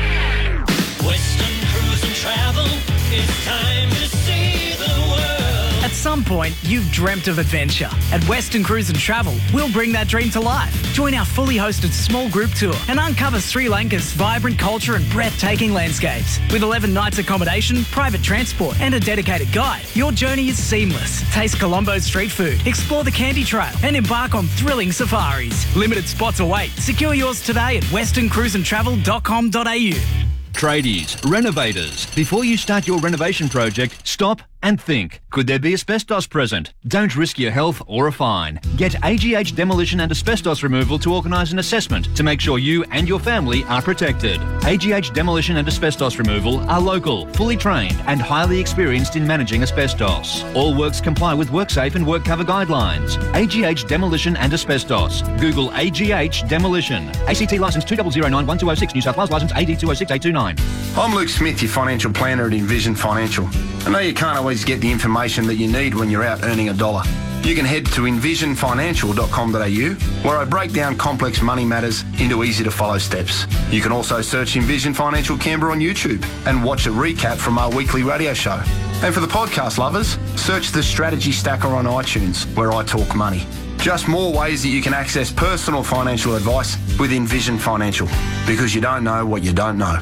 Western Cruise and Travel, it's time to see the world. At some point, you've dreamt of adventure. At Western Cruise and Travel, we'll bring that dream to life. Join our fully hosted small group tour and uncover Sri Lanka's vibrant culture and breathtaking landscapes. With eleven nights accommodation, private transport and a dedicated guide, your journey is seamless. Taste Colombo's street food, explore the Candy Trail and embark on thrilling safaris. Limited spots await. Secure yours today at western cruise and travel dot com dot a u. Tradies, renovators. Before you start your renovation project, stop and think. Could there be asbestos present? Don't risk your health or a fine. Get A G H Demolition and Asbestos Removal to organise an assessment to make sure you and your family are protected. A G H Demolition and Asbestos Removal are local, fully trained and highly experienced in managing asbestos. All works comply with WorkSafe and WorkCover guidelines. A G H Demolition and Asbestos. Google A G H Demolition. A C T licence two zero zero nine one two zero six, New South Wales licence A D two zero six eight two nine. I'm Luke Smith, your financial planner at Envision Financial. I know you can't always get the information that you need when you're out earning a dollar. You can head to envision financial dot com dot a u, where I break down complex money matters into easy to follow steps. You can also search Envision Financial Canberra on YouTube and watch a recap from our weekly radio show. And for the podcast lovers, search the Strategy Stacker on iTunes, where I talk money. Just more ways that you can access personal financial advice with Envision Financial, because you don't know what you don't know.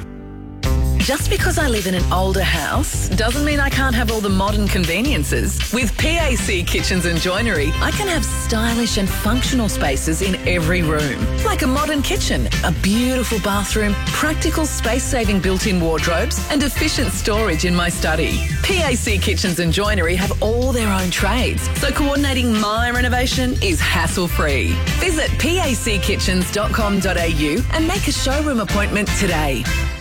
Just because I live in an older house doesn't mean I can't have all the modern conveniences. With P A C Kitchens and Joinery, I can have stylish and functional spaces in every room. Like a modern kitchen, a beautiful bathroom, practical space-saving built-in wardrobes and efficient storage in my study. P A C Kitchens and Joinery have all their own trades, so coordinating my renovation is hassle-free. Visit p a c kitchens dot com dot a u and make a showroom appointment today.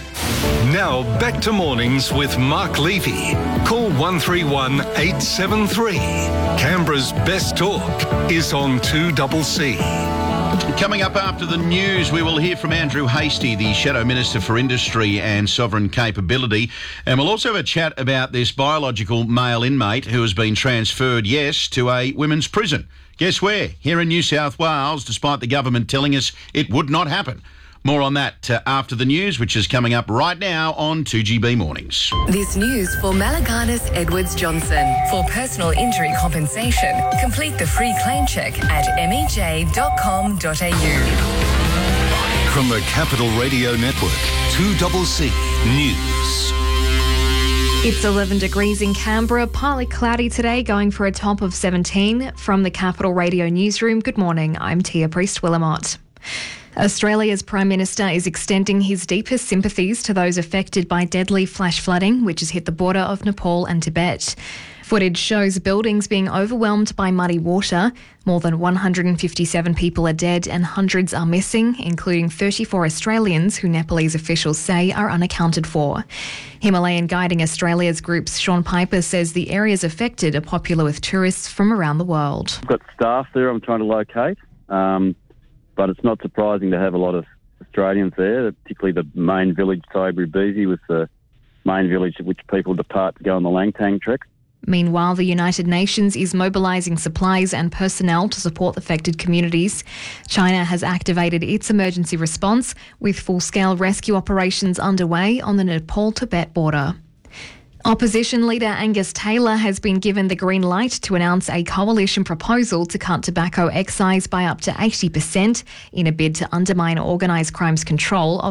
Now back to mornings with Mark Levy. Call one three one eight seven three. Canberra's best talk is on two C. Coming up after the news, we will hear from Andrew Hastie, the Shadow Minister for Industry and Sovereign Capability. And we'll also have a chat about this biological male inmate who has been transferred, yes, to a women's prison. Guess where? Here in New South Wales, despite the government telling us it would not happen. More on that uh, after the news, which is coming up right now on two G B Mornings. This news for Malaganas Edwards Johnson. For personal injury compensation, complete the free claim check at m e j dot com dot a u. From the Capital Radio Network, two C News. It's eleven degrees in Canberra, partly cloudy today, going for a top of seventeen. From the Capital Radio Newsroom, good morning, I'm Tia Priest-Willamott. Australia's Prime Minister is extending his deepest sympathies to those affected by deadly flash flooding, which has hit the border of Nepal and Tibet. Footage shows buildings being overwhelmed by muddy water. More than one hundred fifty-seven people are dead and hundreds are missing, including thirty-four Australians who Nepalese officials say are unaccounted for. Himalayan Guiding Australia's group's Sean Piper says the areas affected are popular with tourists from around the world. I've got staff there I'm trying to locate. Um, But it's not surprising to have a lot of Australians there, particularly the main village, Tiberi Beezy, with the main village at which people depart to go on the Langtang trek. Meanwhile, the United Nations is mobilising supplies and personnel to support affected communities. China has activated its emergency response with full-scale rescue operations underway on the Nepal-Tibet border. Opposition leader Angus Taylor has been given the green light to announce a coalition proposal to cut tobacco excise by up to eighty percent in a bid to undermine organised crime's control of